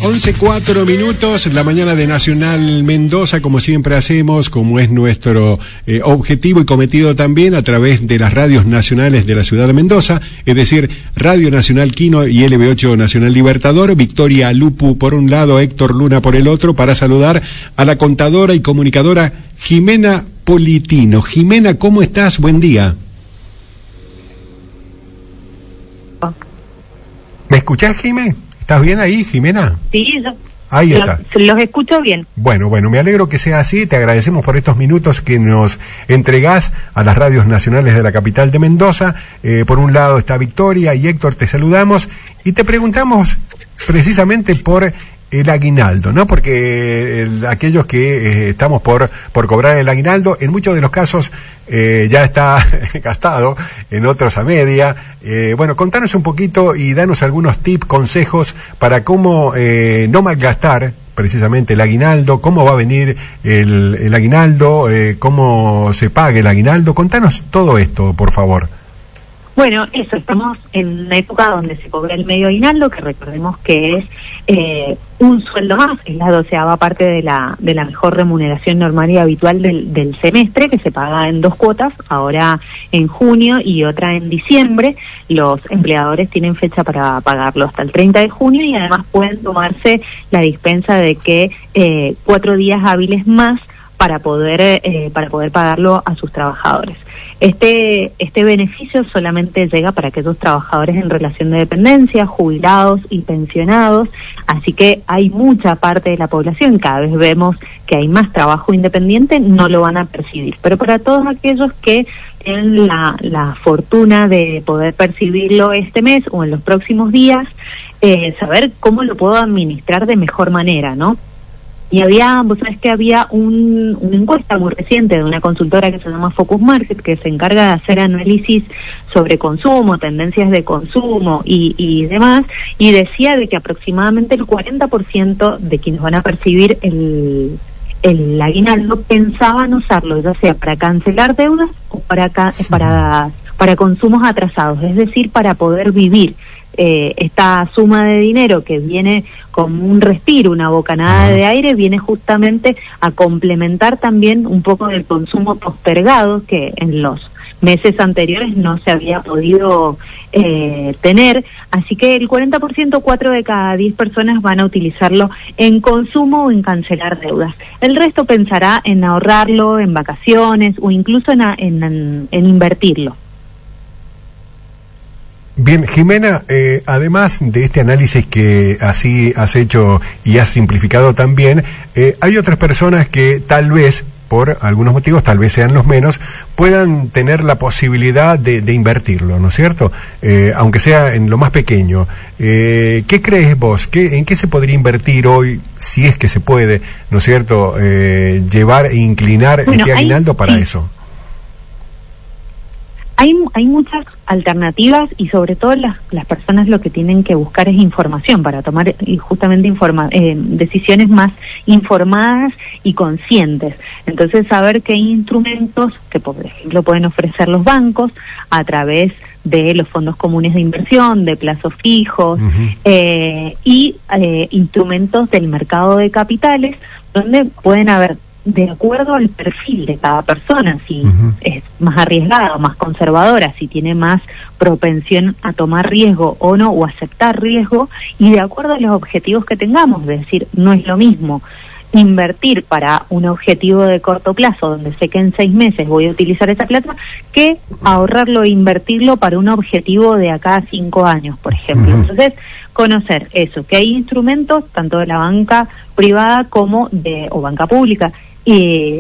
11:04, la mañana de Nacional Mendoza, como siempre hacemos, como es nuestro objetivo y cometido también a través de las radios nacionales de la ciudad de Mendoza, es decir, Radio Nacional Quino y LB8 Nacional Libertador. Victoria Lupu por un lado, Héctor Luna por el otro, para saludar a la contadora y comunicadora Jimena Politino. Jimena, ¿cómo estás? Buen día. ¿Me escuchás, Jimé? ¿Estás bien ahí, Jimena? Sí, ahí está. Los escucho bien. Bueno, me alegro que sea así. Te agradecemos por estos minutos que nos entregás a las radios nacionales de la capital de Mendoza. Por un lado está Victoria y Héctor, te saludamos y te preguntamos precisamente por el aguinaldo, ¿no? Porque aquellos que estamos por cobrar el aguinaldo, en muchos de los casos ya está gastado, en otros a media. Bueno, contanos un poquito y danos algunos tips, consejos para cómo no malgastar precisamente el aguinaldo, cómo va a venir el aguinaldo, cómo se paga el aguinaldo. Contanos todo esto, por favor. Bueno, eso, estamos en una época donde se cobra el medio aguinaldo, que recordemos que es un sueldo más, es la 12ª parte de la mejor remuneración normal y habitual del semestre, que se paga en 2 cuotas, ahora en junio y otra en diciembre. Los empleadores tienen fecha para pagarlo hasta el 30 de junio y además pueden tomarse la dispensa de que 4 días hábiles más para poder pagarlo a sus trabajadores. Este beneficio solamente llega para aquellos trabajadores en relación de dependencia, jubilados y pensionados, así que hay mucha parte de la población, cada vez vemos que hay más trabajo independiente, no lo van a percibir, pero para todos aquellos que tienen la fortuna de poder percibirlo este mes o en los próximos días, saber cómo lo puedo administrar de mejor manera, ¿no? Y vos sabés que había una encuesta muy reciente de una consultora que se llama Focus Market, que se encarga de hacer análisis sobre consumo, tendencias de consumo y demás, y decía de que aproximadamente el 40% de quienes van a percibir el aguinaldo pensaban usarlo, ya sea para cancelar deudas o para consumos atrasados, es decir, para poder vivir. Esta suma de dinero que viene como un respiro, una bocanada de aire, viene justamente a complementar también un poco del consumo postergado que en los meses anteriores no se había podido tener, así que el 40%, 4 de cada 10 personas van a utilizarlo en consumo o en cancelar deudas. El resto pensará en ahorrarlo, en vacaciones o incluso en invertirlo. Bien, Jimena, además de este análisis que así has hecho y has simplificado también, hay otras personas que tal vez, por algunos motivos, tal vez sean los menos, puedan tener la posibilidad de invertirlo, ¿no es cierto? Aunque sea en lo más pequeño. ¿Qué crees vos? ¿En qué se podría invertir hoy, si es que se puede, ¿no es cierto?, llevar e inclinar este aguinaldo para eso. Hay muchas alternativas y sobre todo las personas lo que tienen que buscar es información para tomar justamente decisiones más informadas y conscientes. Entonces saber qué instrumentos que por ejemplo pueden ofrecer los bancos a través de los fondos comunes de inversión, de plazos fijos y instrumentos del mercado de capitales donde pueden haber, de acuerdo al perfil de cada persona, si es más arriesgada o más conservadora, si tiene más propensión a tomar riesgo o no, o aceptar riesgo, y de acuerdo a los objetivos que tengamos, es decir, no es lo mismo invertir para un objetivo de corto plazo, donde sé que en 6 meses voy a utilizar esa plata, que ahorrarlo e invertirlo para un objetivo de acá a 5 años, por ejemplo. Entonces, conocer eso, que hay instrumentos, tanto de la banca privada como o banca pública,